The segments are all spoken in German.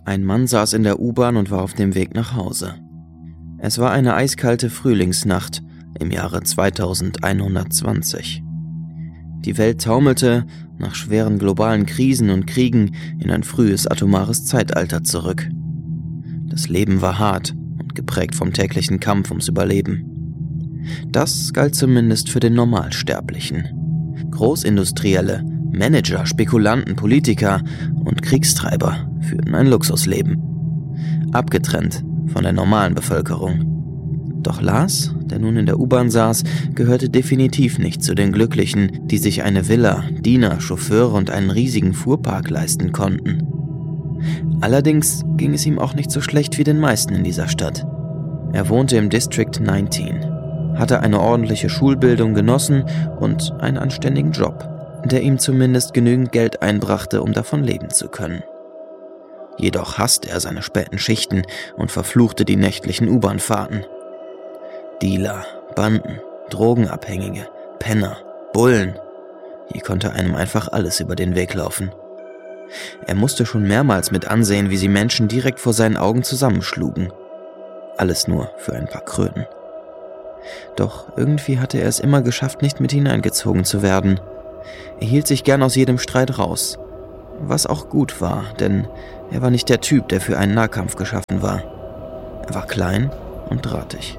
Ein Mann saß in der U-Bahn und war auf dem Weg nach Hause. Es war eine eiskalte Frühlingsnacht im Jahre 2120. Die Welt taumelte nach schweren globalen Krisen und Kriegen in ein frühes atomares Zeitalter zurück. Das Leben war hart und geprägt vom täglichen Kampf ums Überleben. Das galt zumindest für den Normalsterblichen. Großindustrielle, Manager, Spekulanten, Politiker und Kriegstreiber führten ein Luxusleben. Abgetrennt von der normalen Bevölkerung. Doch Lars, der nun in der U-Bahn saß, gehörte definitiv nicht zu den Glücklichen, die sich eine Villa, Diener, Chauffeure und einen riesigen Fuhrpark leisten konnten. Allerdings ging es ihm auch nicht so schlecht wie den meisten in dieser Stadt. Er wohnte im District 19, hatte eine ordentliche Schulbildung genossen und einen anständigen Job, der ihm zumindest genügend Geld einbrachte, um davon leben zu können. Jedoch hasste er seine späten Schichten und verfluchte die nächtlichen U-Bahn-Fahrten. Dealer, Banden, Drogenabhängige, Penner, Bullen. Hier konnte einem einfach alles über den Weg laufen. Er musste schon mehrmals mit ansehen, wie sie Menschen direkt vor seinen Augen zusammenschlugen. Alles nur für ein paar Kröten. Doch irgendwie hatte er es immer geschafft, nicht mit hineingezogen zu werden. Er hielt sich gern aus jedem Streit raus. Was auch gut war, denn er war nicht der Typ, der für einen Nahkampf geschaffen war. Er war klein und drahtig.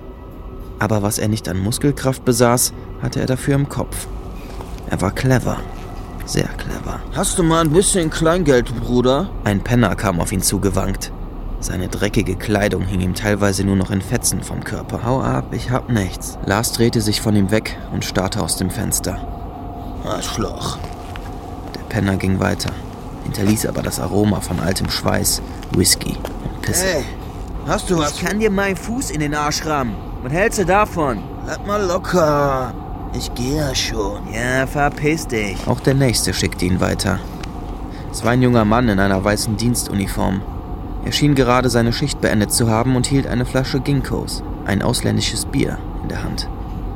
Aber was er nicht an Muskelkraft besaß, hatte er dafür im Kopf. Er war clever. Sehr clever. Hast du mal ein bisschen Kleingeld, Bruder? Ein Penner kam auf ihn zugewankt. Seine dreckige Kleidung hing ihm teilweise nur noch in Fetzen vom Körper. Hau ab, ich hab nichts. Lars drehte sich von ihm weg und starrte aus dem Fenster. Arschloch. Der Penner ging weiter, hinterließ aber das Aroma von altem Schweiß, Whisky und Pisse. Hey, hast du was? Ich kann dir meinen Fuß in den Arsch rammen. Was hältst du davon? Bleib mal locker. Ich gehe ja schon. Ja, verpiss dich. Auch der Nächste schickte ihn weiter. Es war ein junger Mann in einer weißen Dienstuniform. Er schien gerade seine Schicht beendet zu haben und hielt eine Flasche Ginkgos, ein ausländisches Bier, in der Hand.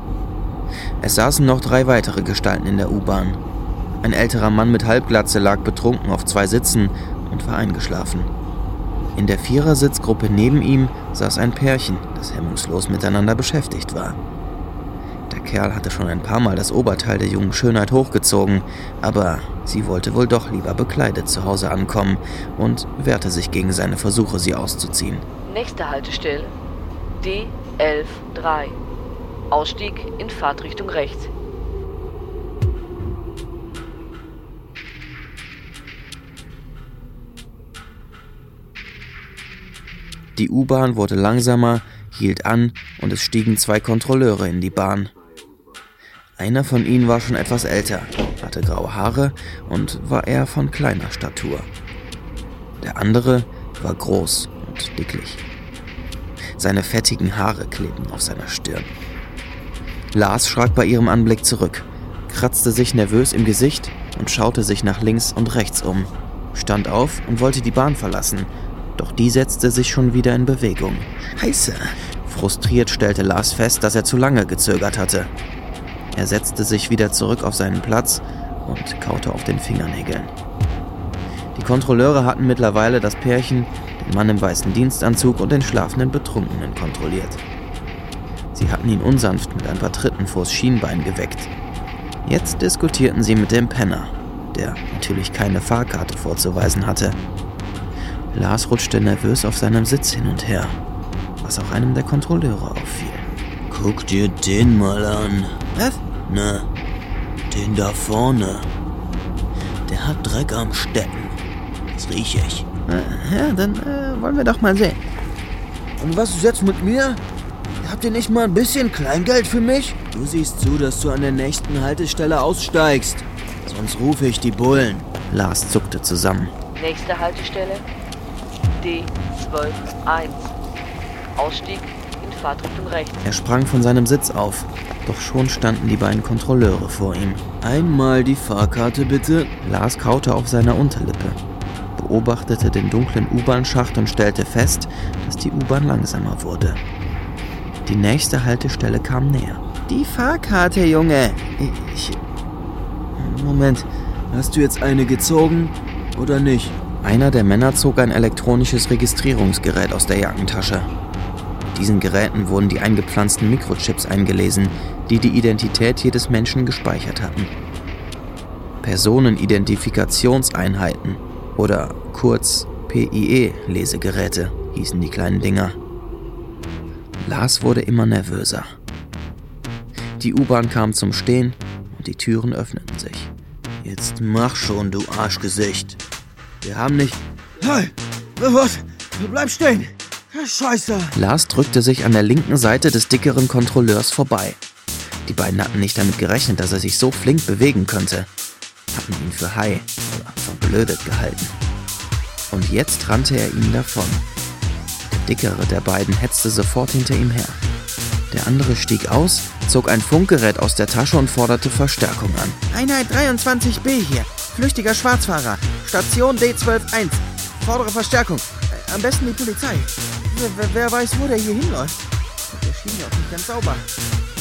Es saßen noch 3 weitere Gestalten in der U-Bahn. Ein älterer Mann mit Halbglatze lag betrunken auf 2 Sitzen und war eingeschlafen. In der 4er-Sitzgruppe neben ihm saß ein Pärchen, das hemmungslos miteinander beschäftigt war. Der Kerl hatte schon ein paar Mal das Oberteil der jungen Schönheit hochgezogen, aber sie wollte wohl doch lieber bekleidet zu Hause ankommen und wehrte sich gegen seine Versuche, sie auszuziehen. Nächste Haltestelle D113. Ausstieg in Fahrtrichtung rechts. Die U-Bahn wurde langsamer, hielt an und es stiegen 2 Kontrolleure in die Bahn. Einer von ihnen war schon etwas älter, hatte graue Haare und war eher von kleiner Statur. Der andere war groß und dicklich. Seine fettigen Haare klebten auf seiner Stirn. Lars schrak bei ihrem Anblick zurück, kratzte sich nervös im Gesicht und schaute sich nach links und rechts um, stand auf und wollte die Bahn verlassen, doch die setzte sich schon wieder in Bewegung. Scheiße. Frustriert stellte Lars fest, dass er zu lange gezögert hatte. Er setzte sich wieder zurück auf seinen Platz und kaute auf den Fingernägeln. Die Kontrolleure hatten mittlerweile das Pärchen, den Mann im weißen Dienstanzug und den schlafenden Betrunkenen kontrolliert. Sie hatten ihn unsanft mit ein paar Tritten vors Schienbein geweckt. Jetzt diskutierten sie mit dem Penner, der natürlich keine Fahrkarte vorzuweisen hatte. Lars rutschte nervös auf seinem Sitz hin und her, was auch einem der Kontrolleure auffiel. Guck dir den mal an. Was? Na, den da vorne. Der hat Dreck am Stecken. Das rieche ich. Ja, dann wollen wir doch mal sehen. Und was ist jetzt mit mir? Habt ihr nicht mal ein bisschen Kleingeld für mich? Du siehst zu, dass du an der nächsten Haltestelle aussteigst. Sonst rufe ich die Bullen. Lars zuckte zusammen. Nächste Haltestelle D121. Ausstieg in Fahrtrichtung rechts. Er sprang von seinem Sitz auf, doch schon standen die beiden Kontrolleure vor ihm. Einmal die Fahrkarte bitte. Lars kaute auf seiner Unterlippe, beobachtete den dunklen U-Bahn-Schacht und stellte fest, dass die U-Bahn langsamer wurde. Die nächste Haltestelle kam näher. Die Fahrkarte, Junge. Moment, hast du jetzt eine gezogen oder nicht? Einer der Männer zog ein elektronisches Registrierungsgerät aus der Jackentasche. Mit diesen Geräten wurden die eingepflanzten Mikrochips eingelesen, die die Identität jedes Menschen gespeichert hatten. Personenidentifikationseinheiten oder kurz PIE-Lesegeräte hießen die kleinen Dinger. Lars wurde immer nervöser. Die U-Bahn kam zum Stehen und die Türen öffneten sich. Jetzt mach schon, du Arschgesicht. Wir haben nicht... Hey, was? Bleib stehen. Scheiße. Lars drückte sich an der linken Seite des dickeren Kontrolleurs vorbei. Die beiden hatten nicht damit gerechnet, dass er sich so flink bewegen könnte. Hatten ihn für high oder verblödet gehalten. Und jetzt rannte er ihnen davon. Der dickere der beiden hetzte sofort hinter ihm her. Der andere stieg aus, zog ein Funkgerät aus der Tasche und forderte Verstärkung an. Einheit 23B hier. Flüchtiger Schwarzfahrer. Station D121. Fordere Verstärkung. Am besten die Polizei. Wer weiß, wo der hier hinläuft. Der schien ja auch nicht ganz sauber.